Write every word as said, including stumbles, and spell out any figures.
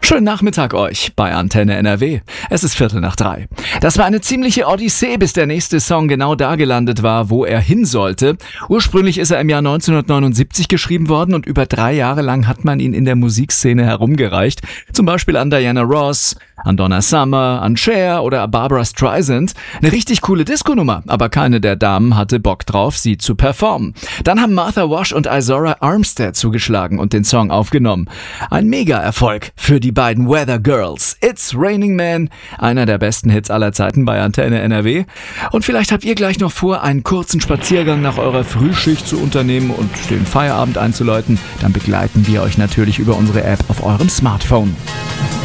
Schönen Nachmittag euch bei Antenne N R W. Es ist Viertel nach drei. Das war eine ziemliche Odyssee, bis der nächste Song genau da gelandet war, wo er hin sollte. Ursprünglich ist er im Jahr neunzehnhundertneunundsiebzig geschrieben worden und über drei Jahre lang hat man ihn in der Musikszene herumgereicht. Zum Beispiel an Diana Ross, an Donna Summer, an Cher oder Barbra Streisand. Eine richtig coole Disco-Nummer, aber keine der Damen hatte Bock drauf, sie zu performen. Dann haben Martha Wash und Izora Armstead zugeschlagen und den Song aufgenommen. Ein Mega-Erfolg für die beiden Weather Girls. It's Raining Man, einer der besten Hits aller Zeiten bei Antenne N R W. Und vielleicht habt ihr gleich noch vor, einen kurzen Spaziergang nach eurer Frühschicht zu unternehmen und den Feierabend einzuläuten. Dann begleiten wir euch natürlich über unsere App auf eurem Smartphone.